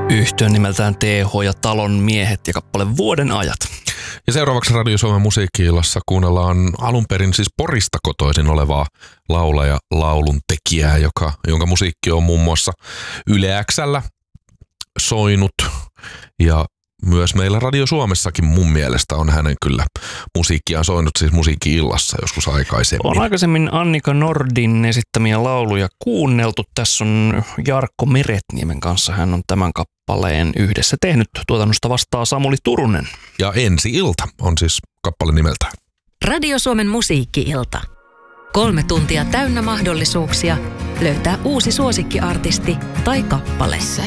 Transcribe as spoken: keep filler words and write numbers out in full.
Yhtyön nimeltään T H ja Talon miehet ja kappale Vuoden ajat. Ja seuraavaksi Radio Suomen musiikki-illassa kuunnellaan alun perin siis Porista kotoisin olevaa laulaja, laulun tekijää, joka, jonka musiikki on muun muassa Yle X:llä soinut ja myös meillä Radio Suomessakin mun mielestä on hänen kyllä musiikkiaan soinut siis musiikki-illassa joskus aikaisemmin. On aikaisemmin Annika Nordin esittämiä lauluja kuunneltu. Tässä on Jarkko Meretniemen kanssa. Hän on tämän kappaleen yhdessä tehnyt. Tuotannosta vastaa Samuli Turunen. Ja Ensi ilta on siis kappale nimeltään. Radio Suomen musiikki-ilta. Kolme tuntia täynnä mahdollisuuksia löytää uusi suosikkiartisti tai kappale.